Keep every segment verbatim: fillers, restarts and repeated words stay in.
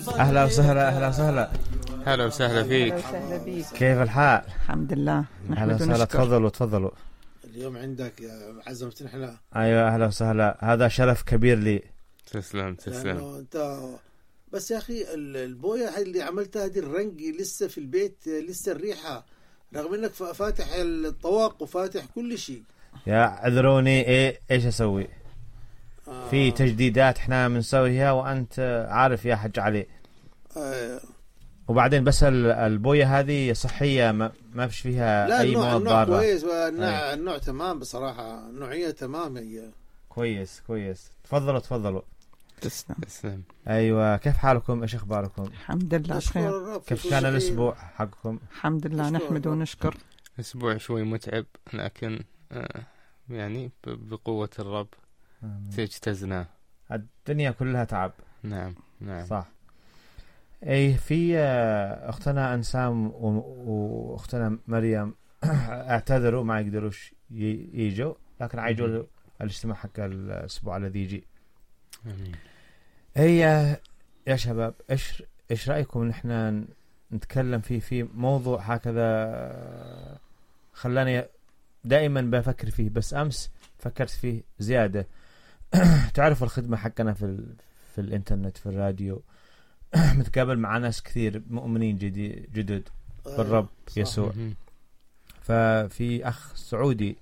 أهلا وسهلا أهلا وسهلا هلا وسهلا فيك. أهلا وسهلا بيك. كيف الحال؟ الحمد لله. أهلا وسهلا. تفضلوا تفضلوا. اليوم عندك يا عزمتنا احنا. أيوة أهلا وسهلا، هذا شرف كبير لي. تسلم تسلم. انت بس يا اخي البويه اللي عملتها هذه الرنج لسه في البيت، لسه الريحه رغم انك فاتح الطواق وفاتح كل شيء. يا عذروني، ايه ايش اسوي؟ آه. في تجديدات احنا بنسويها وانت عارف يا حج علي. آه. وبعدين بس البويه هذه صحيه، ما, ما فيش فيها لا اي مواد ضاره. النوع كويس والنوع النوع تمام بصراحه، نوعيه تمام هي. كويس كويس. تفضلوا تفضلوا. تسلم تسلم. ايوه، كيف حالكم؟ ايش اخباركم؟ الحمد لله بخير. كيف كان الاسبوع حقكم؟ الحمد لله نحمد ونشكر. اسبوع شوي متعب لكن آه يعني بقوه الرب تجتزنا. الدنيا كلها تعب. نعم نعم صح. اي في اختنا انسام واختنا مريم اعتذروا ما يقدروش ييجوا، لكن عايجوا الاجتماع حق الاسبوع الذي يجي. امين. هي يا شباب، ايش ايش رايكم ان احنا نتكلم فيه في موضوع هكذا خلاني دائما بفكر فيه، بس امس فكرت فيه زياده. تعرفوا الخدمه حقنا في في الانترنت في الراديو، متقابل مع ناس كثير مؤمنين جديد جدد بالرب يسوع. ففي اخ سعودي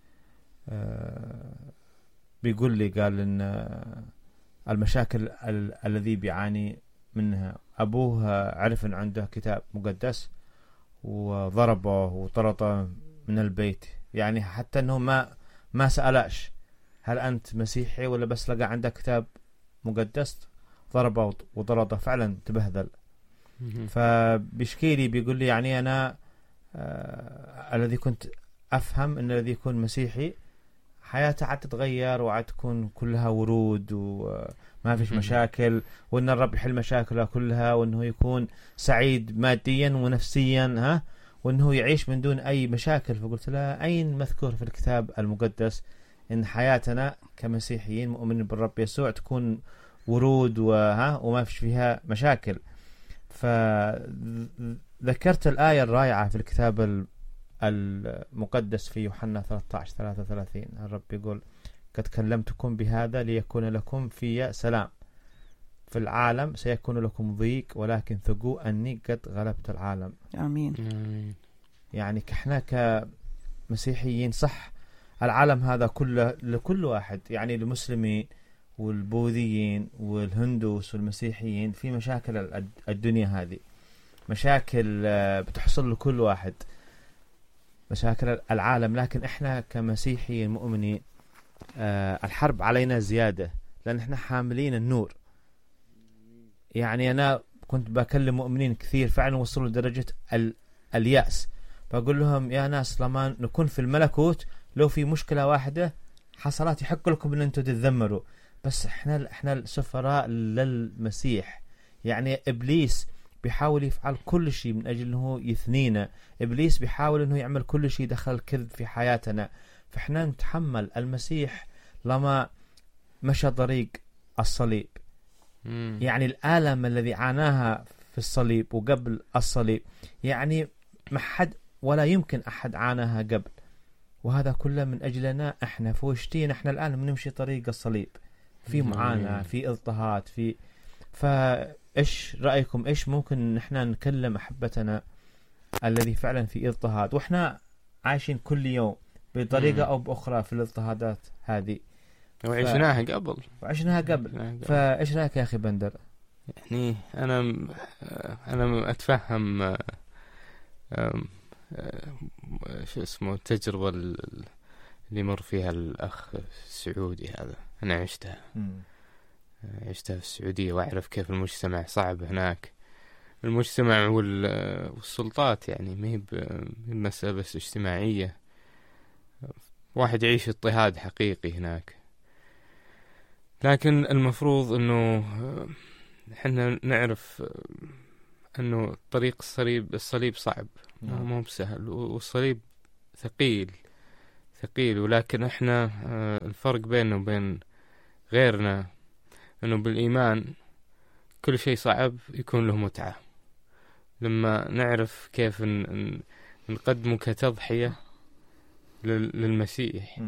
بيقول لي، قال ان المشاكل ال- الذي بيعاني منها ابوه عرف ان عنده كتاب مقدس وضربه وطرده من البيت، يعني حتى انه ما ما سألاش هل انت مسيحي ولا بس لقى عندك كتاب مقدس، ضربه وطرده، فعلا تبهذل. فبيشكي لي بيقول لي يعني انا آه الذي كنت افهم ان الذي يكون مسيحي حياته عاد تتغير وعاد تكون كلها ورود وما فيش مشاكل، وان الرب يحل مشاكله كلها، وانه يكون سعيد ماديا ونفسيا، ها، وانه يعيش من دون اي مشاكل. فقلت له اين مذكور في الكتاب المقدس ان حياتنا كمسيحيين مؤمنين بالرب يسوع تكون ورود وها وما فيش فيها مشاكل؟ فذكرت الآية الرائعة في الكتاب المقدس في يوحنا ثلاثة عشر ثلاثة وثلاثين. الرب يقول قد كلمتكم بهذا ليكون لكم في سلام، في العالم سيكون لكم ضيق ولكن ثقوا أني قد غلبت العالم. آمين. يعني احنا كمسيحيين صح العالم هذا كله لكل واحد، يعني المسلمين والبوذيين والهندوس والمسيحيين في مشاكل الدنيا هذه، مشاكل بتحصل لكل واحد، مشاكل العالم. لكن احنا كمسيحيين مؤمنين الحرب علينا زيادة لأن احنا حاملين النور. يعني أنا كنت بكلم مؤمنين كثير فعلا وصلوا لدرجة اليأس، بقول لهم يا ناس لما نكون في الملكوت لو في مشكلة واحدة حصلت يحق لكم ان انتم تتذمروا، بس احنا احنا السفراء للمسيح. يعني ابليس بيحاول يفعل كل شيء من اجل انه يثنينا، ابليس بيحاول انه يعمل كل شيء دخل الكذب في حياتنا، فاحنا نتحمل. المسيح لما مشى طريق الصليب، مم. يعني الآلم الذي عاناها في الصليب وقبل الصليب، يعني ما حد ولا يمكن احد عاناها قبل، وهذا كله من اجلنا احنا. فوشتين احنا الان بنمشي طريق الصليب في معاناة، في اضطهاد، في فايش رايكم؟ ايش ممكن نحن نكلم احبتنا الذي فعلا في اضطهاد واحنا عايشين كل يوم بطريقه او باخرى في الاضطهادات هذه، وعشناها ف... قبل وعشناها قبل فايش رايك يا اخي بندر؟ يعني انا انا اتفهم شو اسمه التجربة اللي مر فيها الأخ السعودي هذا. أنا عشتها م. عشتها في السعودية وأعرف كيف المجتمع صعب هناك. المجتمع والسلطات يعني ما هي بمسألة بس اجتماعية، واحد يعيش اضطهاد حقيقي هناك. لكن المفروض أنه إحنا نعرف أنه طريق الصليب الصليب صعب، مو بسهل، والصليب ثقيل ثقيل. ولكن احنا الفرق بيننا وبين غيرنا انه بالايمان كل شيء صعب يكون له متعة. لما نعرف كيف ن... نقدمه كتضحية للمسيح.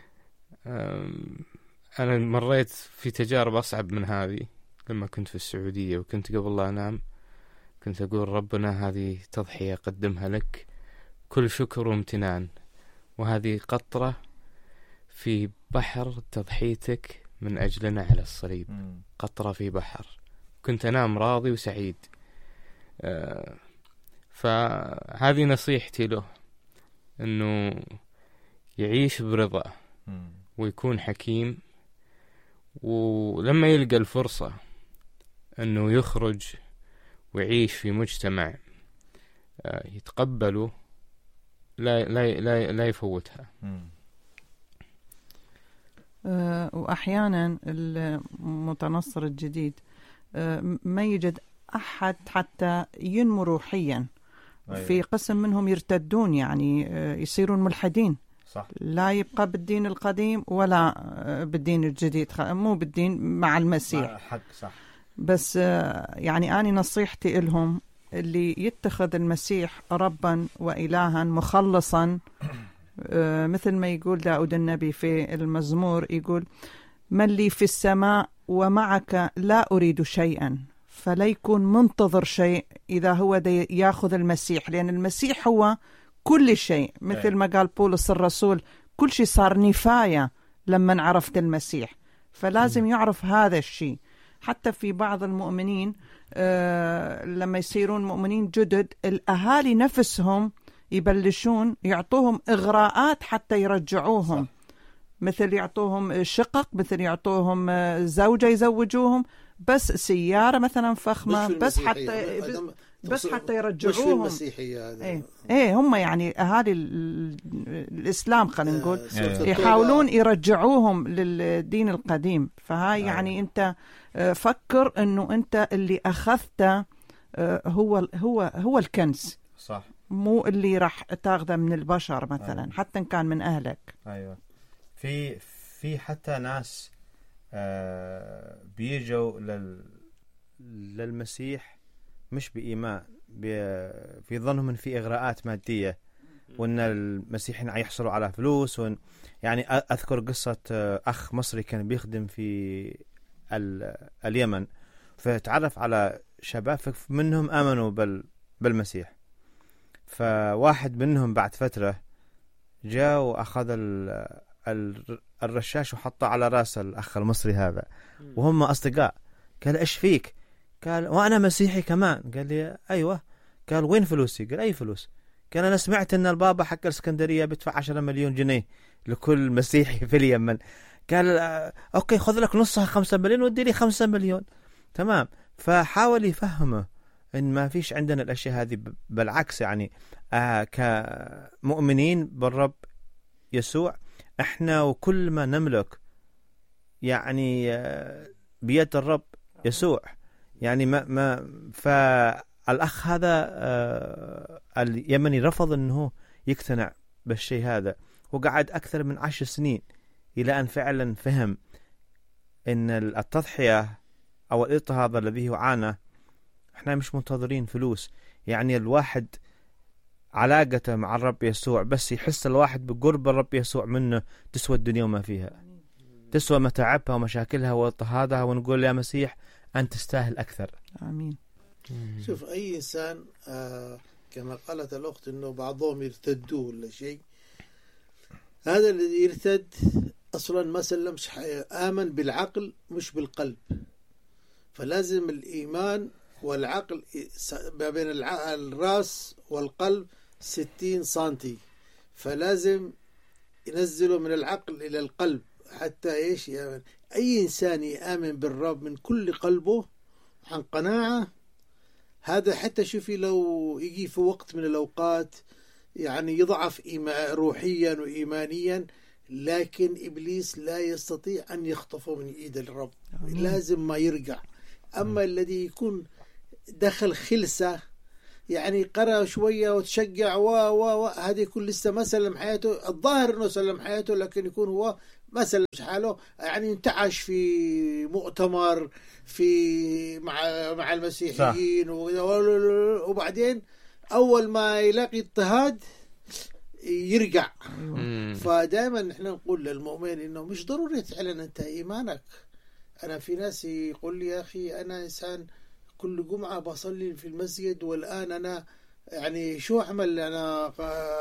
أنا مريت في تجارب أصعب من هذه لما كنت في السعودية، وكنت قبل لا أنام كنت أقول ربنا هذه تضحية قدمها لك كل شكر وامتنان، وهذه قطرة في بحر تضحيتك من أجلنا على الصليب. م. قطرة في بحر. كنت أنام راضي وسعيد. آه فهذه نصيحتي له، أنه يعيش برضا ويكون حكيم، ولما يلقى الفرصة أنه يخرج ويعيش في مجتمع آه يتقبله لا, لا, لا, لا يفوتها. أه وأحيانا المتنصر الجديد أه ما يجد أحد حتى ينمو روحيا. أيوة. في قسم منهم يرتدون، يعني أه يصيرون ملحدين. صح. لا يبقى بالدين القديم ولا أه بالدين الجديد، مو بالدين مع المسيح. حق صح. بس أه يعني أنا نصيحتي لهم اللي يتخذ المسيح ربا وإلها مخلصا، أه مثل ما يقول داود النبي في المزمور، يقول من لي في السماء ومعك لا أريد شيئا، فلا يكون منتظر شيء إذا هو ياخذ المسيح، لأن المسيح هو كل شيء. مثل ما قال بولس الرسول كل شيء صار نفاية لما عرفت المسيح، فلازم يعرف هذا الشيء. حتى في بعض المؤمنين أه لما يصيرون مؤمنين جدد، الأهالي نفسهم يبلشون يعطوهم إغراءات حتى يرجعوهم. صح. مثل يعطوهم شقق، مثل يعطوهم زوجة يزوجوهم، بس سيارة مثلا فخمة، بس حتى بس, بس حتى يرجعوهم. مش المسيحية هذا. ايه ايه هم يعني أهالي الإسلام خلينا نقول يحاولون يرجعوهم للدين القديم. فهاي يعني أنت فكر إنه أنت اللي أخذته هو هو هو الكنز. صح. مو اللي راح تاخذه من البشر مثلا. أيوة. حتى إن كان من أهلك. أيوة. في في حتى ناس آه بيجوا لل للمسيح مش بإيمان، في ظنهم إن في إغراءات مادية، وإن المسيحيين يحصلوا على فلوس. وإن يعني أذكر قصة أخ مصري كان بيخدم في اليمن، فتعرف على شباب منهم آمنوا بال بالمسيح. فواحد منهم بعد فترة جاء وأخذ الرشاش وحطه على رأس الأخ المصري هذا، وهم أصدقاء. قال إيش فيك؟ قال وأنا مسيحي كمان. قال لي أيوة. قال وين فلوسي؟ قال أي فلوس؟ قال أنا سمعت إن البابا حق الإسكندرية بدفع عشرة مليون جنيه لكل مسيحي في اليمن. قال أوكي خذ لك نصها خمسة مليون ودي لي خمسة مليون. تمام. فحاول يفهمه إن ما فيش عندنا الأشياء هذه، بالعكس يعني آه كمؤمنين بالرب يسوع إحنا وكل ما نملك يعني آه بيد الرب يسوع. يعني ما ما فالأخ هذا آه اليمني رفض إنه يقتنع بالشيء هذا، وقعد أكثر من عشر سنين إلى أن فعلا فهم إن التضحية أو الاضطهاد الذي يعانى احنا مش منتظرين فلوس. يعني الواحد علاقته مع الرب يسوع بس يحس الواحد بقرب الرب يسوع منه تسوى الدنيا وما فيها، تسوى متاعبها ومشاكلها واضطهادها، ونقول يا مسيح أنت تستاهل أكثر. آمين. شوف أي إنسان آه كما قالت الأخت إنه بعضهم يرتدوا ولا شيء، هذا الذي يرتد أصلا ما سلمش، آمن بالعقل مش بالقلب. فلازم الإيمان والعقل ما بين الراس والقلب ستين سنتي، فلازم ينزله من العقل إلى القلب حتى إيش يأمن. أي إنسان يآمن بالرب من كل قلبه عن قناعة، هذا حتى شوفي لو يجي في وقت من الأوقات يعني يضعف روحيا وإيمانيا، لكن إبليس لا يستطيع أن يخطفه من إيد الرب. أمين. لازم ما يرجع. أما الذي يكون دخل خلسة يعني قرأ شوية وتشجع و و و هذا يكون لسه ما سلم حياته، الظاهر أنه سلم حياته لكن يكون هو مثلا مش حاله يعني انتعش في مؤتمر في مع مع المسيحيين، وبعدين أول ما يلاقي اضطهاد يرجع. فدائما نحن نقول للمؤمن إنه مش ضروري تعلن أنت إيمانك. أنا في ناس يقول لي يا أخي أنا إنسان كل جمعة بصلي في المسجد، والآن أنا يعني شو أعمل أنا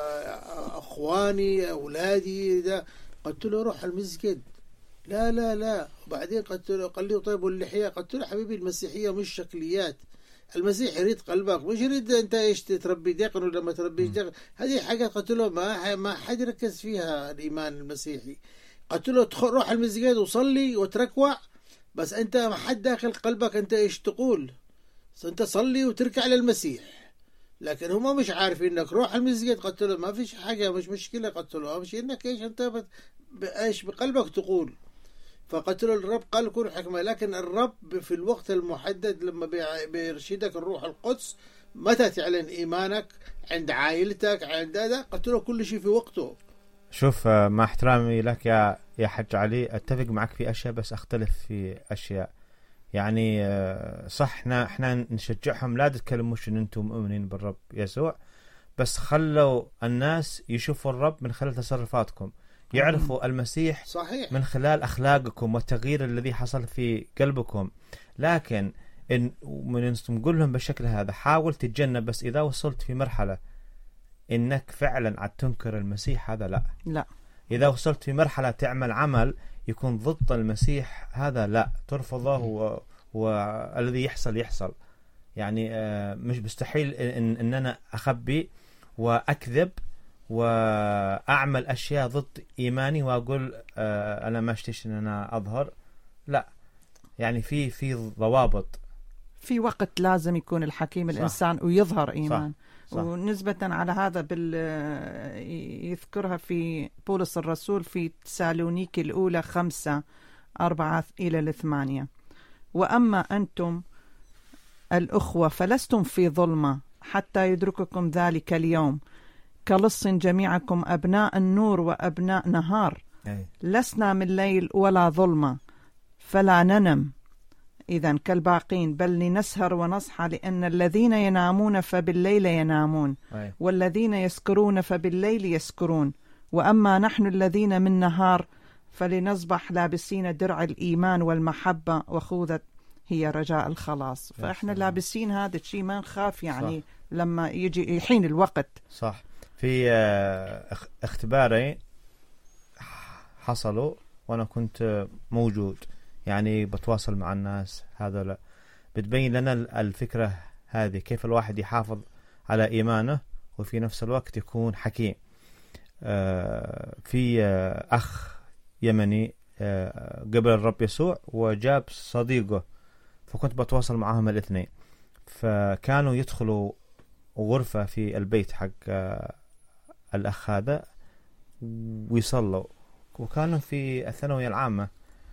أخواني أولادي ده؟ قلت له روح المسجد. لا لا لا. وبعدين قلت له قال لي طيب واللحية؟ قلت له حبيبي المسيحية مش شكليات، المسيح يريد قلبك، مش يريد انت ايش تربي دقن ولا ما تربيش دقن. هذه حاجة قلت له ما ما حد يركز فيها الإيمان المسيحي. قلت له روح المسجد وصلي وتركوع، بس انت ما حد داخل قلبك انت ايش تقول، انت صلي وتركع للمسيح. لكن هم مش عارفين انك روح المسجد. قلت له ما فيش حاجة، مش مشكلة. قلت له مش انك ايش انت ايش بقلبك تقول. فقلت له الرب قال كن حكمة، لكن الرب في الوقت المحدد لما بيرشدك الروح القدس متى تعلن إيمانك عند عائلتك عند هذا. قلت له كل شيء في وقته. شوف مع احترامي لك يا يا حج علي، اتفق معك في اشياء بس اختلف في اشياء. يعني صح احنا احنا نشجعهم لا تتكلموش ان انتم مؤمنين بالرب يسوع، بس خلوا الناس يشوفوا الرب من خلال تصرفاتكم، يعرفوا المسيح صحيح من خلال أخلاقكم والتغيير الذي حصل في قلبكم. لكن إن من نقول لهم بالشكل هذا حاول تتجنب، بس إذا وصلت في مرحلة إنك فعلا عاد تنكر المسيح هذا لا لا. إذا وصلت في مرحلة تعمل عمل يكون ضد المسيح هذا لا ترفضه، و... والذي يحصل يحصل. يعني مش مستحيل إن, إن أنا أخبي وأكذب وأعمل أشياء ضد إيماني وأقول آه أنا ما اشتيش أن أنا أظهر. لا، يعني في في ضوابط، في وقت لازم يكون الحكيم صح. الإنسان ويظهر إيمان. صح. صح. ونسبة على هذا بال يذكرها في بولس الرسول في تسالونيكي الأولى خمسة أربعة إلى الثمانية: وأما أنتم الأخوة فلستم في ظلمة حتى يدرككم ذلك اليوم، كلص جميعكم أبناء النور وأبناء نهار، لسنا من ليل ولا ظلمة، فلا ننم إذن كالباقين، بل لنسهر ونصحى، لأن الذين ينامون فبالليل ينامون، والذين يسكرون فبالليل يسكرون، وأما نحن الذين من نهار فلنصبح لابسين درع الإيمان والمحبة، وخوذة هي رجاء الخلاص. فإحنا لابسين هذا الشيء ما نخاف يعني. صح. لما يجي يحين الوقت. صح. في اختباري حصلوا وأنا كنت موجود، يعني بتواصل مع الناس هذا لا بتبين لنا الفكرة هذه كيف الواحد يحافظ على إيمانه وفي نفس الوقت يكون حكيم. في أخ يمني قبل الرب يسوع وجاب صديقه، فكنت بتواصل معهم الاثنين، فكانوا يدخلوا غرفة في البيت حق الأخ هذا ويصلوا، وكانوا في الثانوية العامة.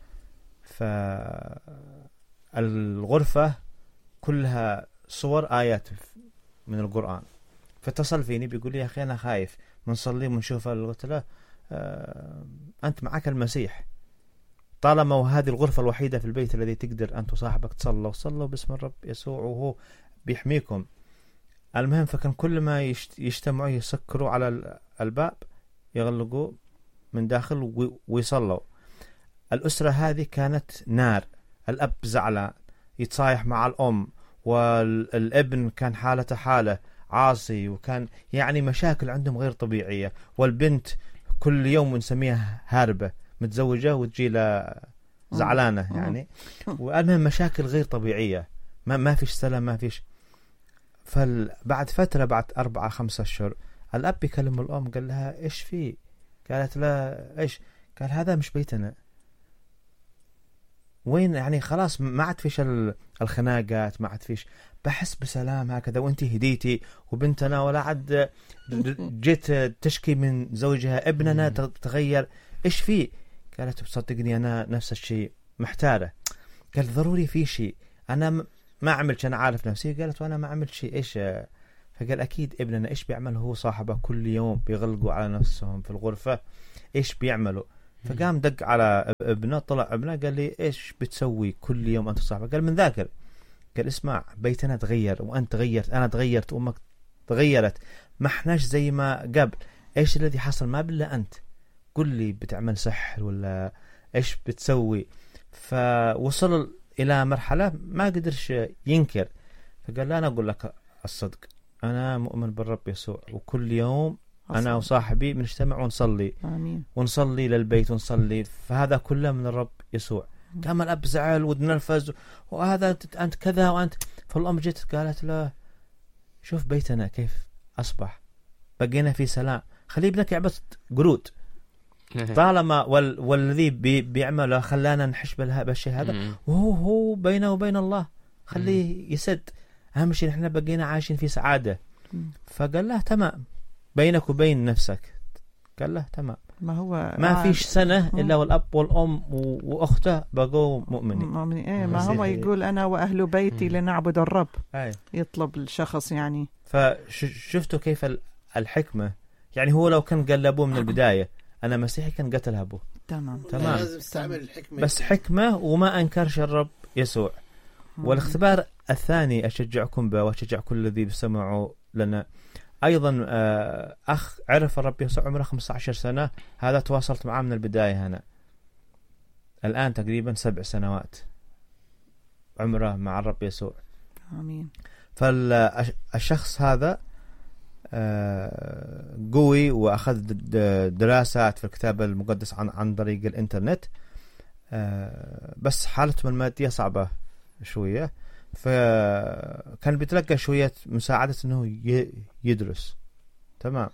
فالغرفة كلها صور آيات من القرآن، فاتصل فيني بيقول لي يا أخي أنا خايف منصلي ونشوف. قلت له آه أنت معك المسيح، طالما وهذه الغرفة الوحيدة في البيت الذي تقدر أنت وصاحبك تصلوا صلوا باسم الرب يسوع وهو بيحميكم. المهم فكان كل ما يجتمعوا يسكروا على الباب يغلقوا من داخل ويصلوا. الأسرة هذه كانت نار، الأب زعلان يتصايح مع الأم، والابن كان حالته حالة عاصي، وكان يعني مشاكل عندهم غير طبيعية، والبنت كل يوم نسميها هاربة متزوجة وتجي له زعلانة يعني. والمهم مشاكل غير طبيعية، ما ما فيش سلام ما فيش. فبعد فترة بعد أربعة خمسة أشهر الأب يكلم الأم قال لها إيش في؟ قالت له إيش؟ قال هذا مش بيتنا، وين يعني خلاص ما عاد فيش الخناقات، ما عاد فيش، بحس بسلام هكذا، وانت هديتي وبنتنا ولا عاد جيت تشكي من زوجها ابننا تغير، إيش في؟ قالت بصدقني أنا نفس الشيء محتارة. قال ضروري في شيء، أنا ما عملت، أنا عارف نفسي. قالت وأنا ما عملت شيء. إيش؟ فقال أكيد ابننا إيش بيعمل هو صاحبه كل يوم بيغلقوا على نفسهم في الغرفة، إيش بيعملوا؟ فقام دق على ابنه، طلع ابنه قال لي ايش بتسوي كل يوم انت صاحبه؟ قال من ذاكر. قال اسمع، بيتنا تغير وانت تغيرت، انا تغيرت، امك تغيرت، ما احناش زي ما قبل. ايش الذي حصل؟ ما بالله انت قل لي، بتعمل سحر ولا ايش بتسوي؟ فوصل الى مرحله ما قدرش ينكر، فقال لا انا اقول لك الصدق، انا مؤمن بالرب يسوع، وكل يوم انا وصاحبي بنجتمع ونصلي. آمين. ونصلي للبيت ونصلي، فهذا كله من الرب يسوع. قام الاب زعل ونرفز، وهذا انت كذا وانت. فالام جت قالت له شوف بيتنا كيف اصبح، بقينا في سلام، خلي ابنك يعبث قرود طالما وال... والذي بي... بيعمله خلانا نحش بالشيء هذا، وهو هو بينه وبين الله، خليه يسد، اهم شيء احنا بقينا عايشين في سعاده. فقال له تمام، بينك وبين نفسك. قال له تمام. ما هو ما فيش سنه الا والاب والام و... واخته بقوا مؤمنين. مؤمنين ايه، ما هو يقول انا واهل بيتي لنعبد الرب. أي. يطلب الشخص يعني. فشفتوا كيف الحكمه، يعني هو لو كان قال لابوه من البدايه انا مسيحي كان قتل ابوه. تمام تمام. لازم تستعمل الحكمه، بس حكمه وما انكرش الرب يسوع. والاختبار الثاني اشجعكم به واشجع كل الذي بيسمعوا لنا ايضا، اخ عرف الرب يسوع عمره خمسة عشر سنه، هذا تواصلت معه من البدايه هنا، الان تقريبا سبع سنوات عمره مع الرب يسوع. امين. فالشخص هذا قوي واخذ دراسات في الكتاب المقدس عن عن طريق الانترنت، بس حالته الماديه صعبه شويه، فكان بيتلقى شويه مساعده انه يدرس. تمام.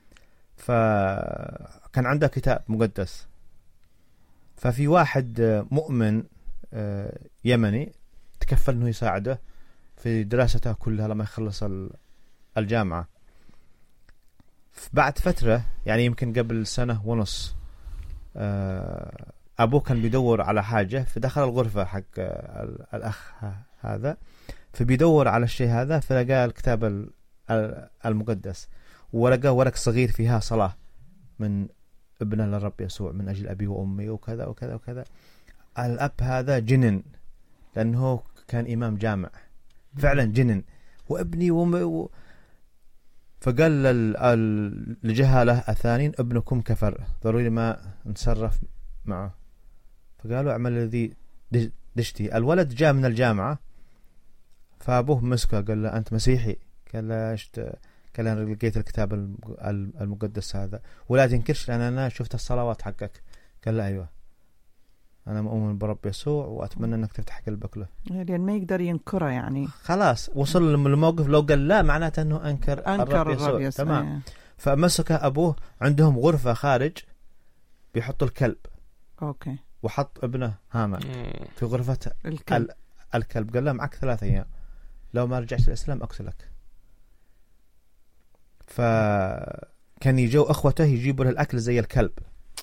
فكان عنده كتاب مقدس، ففي واحد مؤمن يمني تكفل انه يساعده في دراسته كلها لما يخلص الجامعه. بعد فترة يعني يمكن قبل سنة ونص، أبوه كان بيدور على حاجة، فدخل الغرفة حق الأخ هذا، فبيدور على الشيء هذا، فلقى الكتاب المقدس، ولقى ورق صغير فيها صلاة من ابنه للرب يسوع من أجل أبي وأمي وكذا وكذا وكذا. الأب هذا جنن، لأنه كان إمام جامع فعلا جنن، وابني وأمي و... فقال للجهالة الثانيين ابنكم كفر، ضروري ما نتصرف معه. فقالوا اعمل الذي دشتي. الولد جاء من الجامعة، فأبوه مسكه قال له أنت مسيحي؟ قال له ايش؟ قال له أنا لقيت الكتاب المقدس هذا ولا تنكرش لأن أنا شفت الصلوات حقك. قال له أيوة أنا مؤمن برب يسوع وأتمنى أنك تفتح قلبك له. يعني ما يقدر ينكره، يعني خلاص وصل للموقف، لو قال لا معناته أنه أنكر, أنكر الرب يسوع. يسوع. تمام. فمسك أبوه، عندهم غرفة خارج بيحطوا الكلب، أوكي، وحط ابنه هامر في غرفة الكلب. الكلب قال له معك ثلاثة أيام، لو ما رجعت الإسلام أقتلك. فكان يجوا أخوته يجيبوا له الأكل زي الكلب،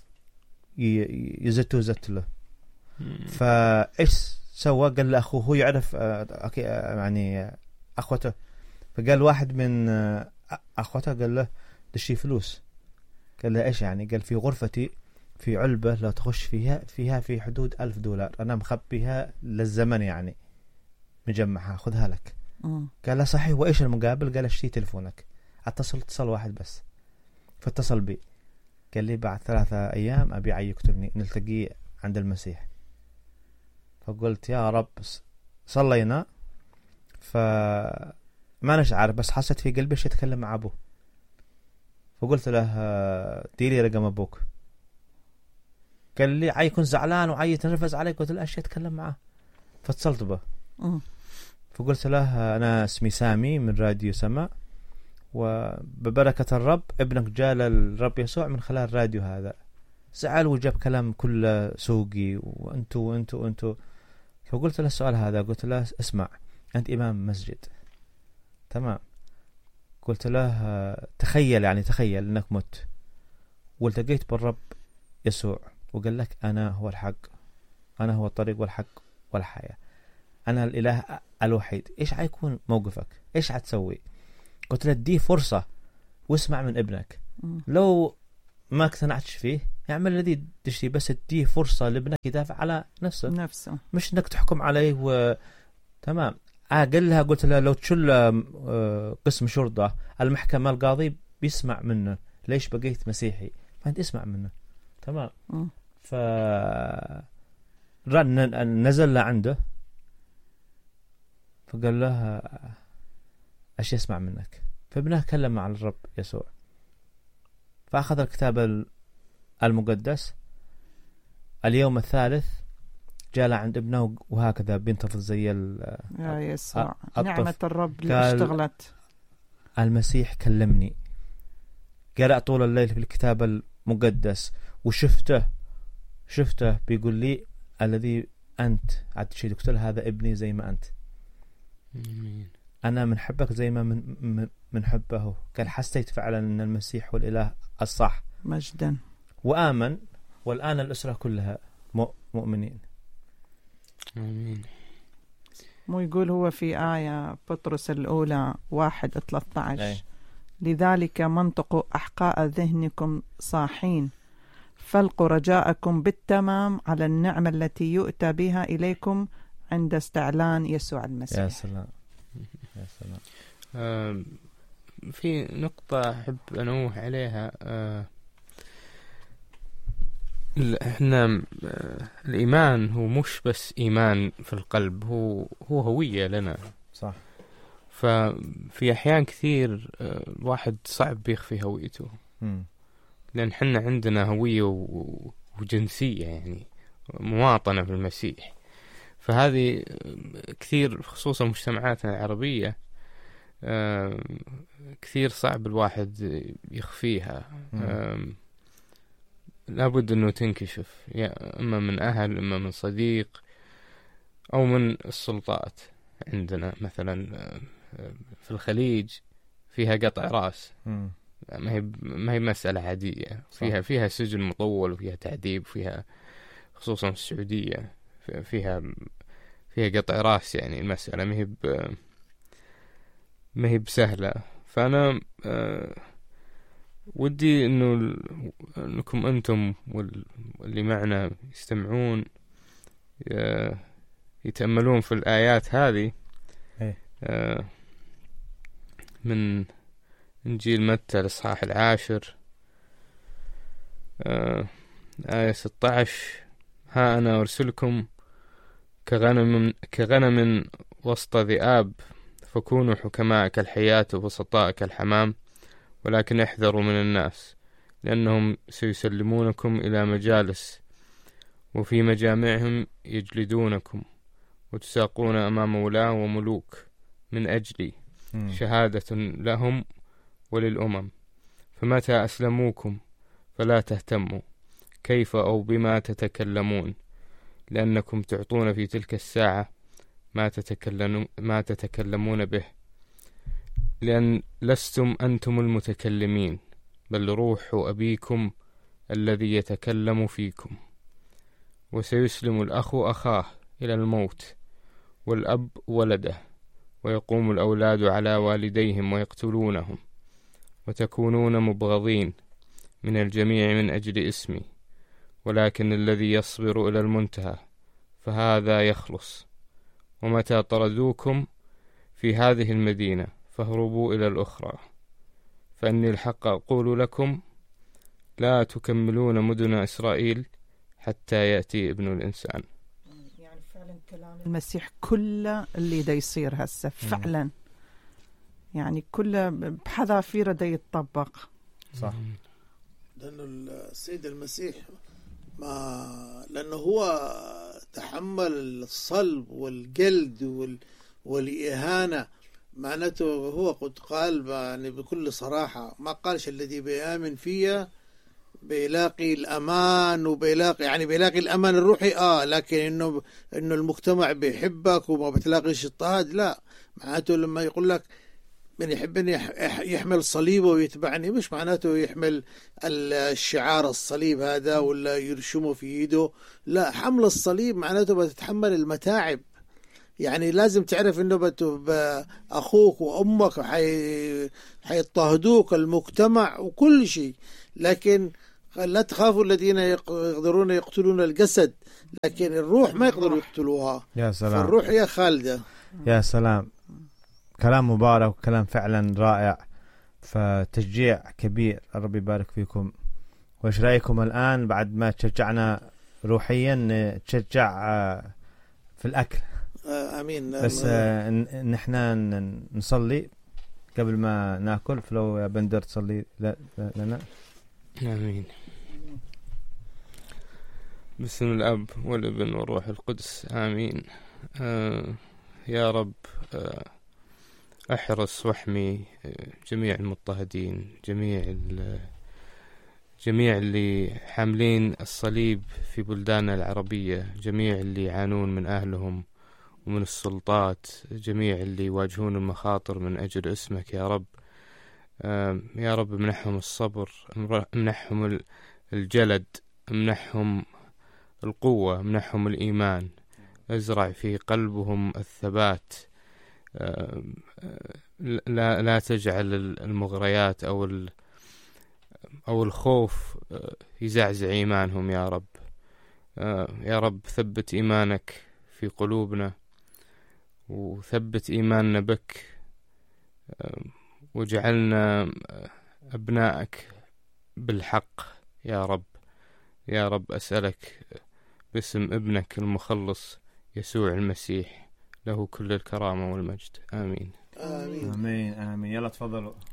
يزتوا زت له. فإيش سوى؟ قال له أخوه، هو يعرف يعني أخوته، فقال واحد من أخوته قال له دشي فلوس. قال له إيش يعني؟ قال في غرفتي في علبة لو تخش فيها فيها في حدود ألف دولار، أنا مخبيها للزمن يعني مجمعها، خذها لك. مم. قال له صحيح، وإيش المقابل؟ قال اشتري تلفونك، اتصل اتصل واحد بس. فاتصل بي قال لي بعد ثلاثة أيام أبيع يقتلني، نلتقي عند المسيح. فقلت يا رب. صلينا، فما نشعر بس حسيت في قلبي شيء يتكلم مع أبوه، فقلت له ديري رقم أبوك. قال لي عاي يكون زعلان وعاي يتنرفز عليك. قلت له أشياء أتكلم معه، فاتصلت به. فقلت له أنا اسمي سامي من راديو سماء، وببركة الرب ابنك جاء للرب يسوع من خلال الراديو هذا. زعل وجاب كلام كله سوقي وانتو وانتو وانتو. فقلت له السؤال هذا، قلت له اسمع أنت إمام مسجد، تمام؟ قلت له تخيل يعني تخيل أنك مت والتقيت بالرب يسوع وقال لك أنا هو الحق، أنا هو الطريق والحق والحياة، أنا الإله الوحيد، إيش حيكون موقفك؟ إيش حتسوي؟ قلت له دي فرصة واسمع من ابنك، لو ما اقتنعتش فيه يعمل الذي تشتي، بس تديه فرصة لابنك يدافع على نفسه نفسه مش انك تحكم عليه و... تمام. قال لها قلت لها لو تشل قسم شرطة المحكمة القاضي بيسمع منه، ليش بقيت مسيحي؟ ما انت اسمع منه. تمام. ف رن نزل لعنده فقال له ايش يسمع منك؟ فابنه كلم مع الرب يسوع، فأخذ الكتاب المقدس. اليوم الثالث جاء عند ابنه وهكذا بينتفض زي يا يسوع نعمة الرب اللي اشتغلت. المسيح كلمني، قرأ طول الليل في الكتاب المقدس وشفته شفته بيقول لي الذي أنت عاد شيء قلت له هذا ابني زي ما أنت، أنا من حبك زي ما من من حبه. قال حسيت فعلا أن المسيح هو الإله الصح مجدا، وآمن، والآن الأسرة كلها مؤمنين. آمين. مو يقول هو في آية بطرس الأولى واحد ثلاثة عشر لذلك منطق أحقاء ذهنكم صاحين فلقوا رجاءكم بالتمام على النعمة التي يؤتى بها إليكم عند استعلان يسوع المسيح. يا سلام يا سلام. آه في نقطة أحب أنوه عليها. آه احنا الإيمان هو مش بس إيمان في القلب، هو هو هوية لنا. صح. ففي أحيان كثير الواحد صعب بيخفي هويته، م. لأن حنا عندنا هوية وجنسية، يعني مواطنة في المسيح. فهذه كثير خصوصا مجتمعاتنا العربية كثير صعب الواحد يخفيها. لابد أنه تنكشف، يا إما من أهل إما من صديق أو من السلطات. عندنا مثلا في الخليج فيها قطع رأس، ما هي ما هي مسألة عادية، فيها فيها سجن مطول وفيها تعذيب، فيها خصوصا في السعودية فيها فيها قطع رأس. يعني المسألة ما هي ما هي بسهلة. فأنا ودي إنه إنكم أنتم واللي معنا يستمعون يتأملون في الآيات هذه من إنجيل متى الإصحاح العاشر آية ستة عشر: ها أنا أرسلكم كغنم كغنم وسط ذئاب، فكونوا حكماء كالحياة وبسطاء كالحمام، ولكن احذروا من الناس لأنهم سيسلمونكم إلى مجالس، وفي مجامعهم يجلدونكم، وتساقون أمام ولاة وملوك من أجلي شهادة لهم وللأمم. فمتى أسلموكم فلا تهتموا كيف أو بما تتكلمون، لأنكم تعطون في تلك الساعة ما تتكلمون ما تتكلمون به، لأن لستم أنتم المتكلمين بل روح أبيكم الذي يتكلم فيكم. وسيسلم الأخ أخاه إلى الموت، والأب ولده، ويقوم الأولاد على والديهم ويقتلونهم، وتكونون مبغضين من الجميع من أجل اسمي، ولكن الذي يصبر إلى المنتهى فهذا يخلص. ومتى طردوكم في هذه المدينة فاهربوا إلى الأخرى، فإني الحق أقول لكم لا تكملون مدن إسرائيل حتى يأتي ابن الإنسان. يعني فعلا كلام المسيح كله اللي دا يصير هسه فعلا، يعني كله بحذافيره دا يتطبق. صح. لأنه السيد المسيح ما لأنه هو تحمل الصلب والجلد وال والإهانة، معناته هو قد قال يعني بكل صراحة، ما قالش الذي بيآمن فيها بيلاقي الأمان وبيلاقي يعني بيلاقي الأمان الروحي آه لكن إنه إنه المجتمع بيحبك وما بتلاقيش اضطهاد، لا. معناته لما يقول لك من يحبني يحمل صليبه ويتبعني، مش معناته يحمل الشعار الصليب هذا ولا يرشمه في يده، لا. حمل الصليب معناته بتتحمل المتاعب. يعني لازم تعرف انه اخوك وامك حي... حيضطهدوك المجتمع وكل شيء، لكن قال لا تخافوا الذين يقدرون يقتلون الجسد لكن الروح ما يقدروا يقتلوها. يا سلام. فالروح هي خالدة. يا سلام، كلام مبارك وكلام فعلا رائع، فتشجيع كبير. ربي يبارك فيكم. وإيش رأيكم الآن بعد ما تشجعنا روحيا نتشجع في الأكل؟ آمين. بس نحن نصلي قبل ما ناكل، فلو يا بندر تصلي لنا. آمين. باسم الأب والابن والروح القدس آمين. آه يا رب، آه أحرص واحمي جميع المضطهدين، جميع جميع اللي حاملين الصليب في بلداننا العربية، جميع اللي يعانون من أهلهم ومن السلطات، جميع اللي يواجهون المخاطر من أجل اسمك يا رب. يا رب منحهم الصبر، منحهم الجلد، منحهم القوة، منحهم الإيمان، ازرع في قلبهم الثبات. لا لا تجعل المغريات أو أو الخوف يزعزع إيمانهم يا رب. يا رب ثبت إيمانك في قلوبنا، وثبت إيماننا بك، وجعلنا أبنائك بالحق يا رب. يا رب أسألك باسم ابنك المخلص يسوع المسيح، له كل الكرامة والمجد. آمين آمين آمين آمين. يلا تفضلوا.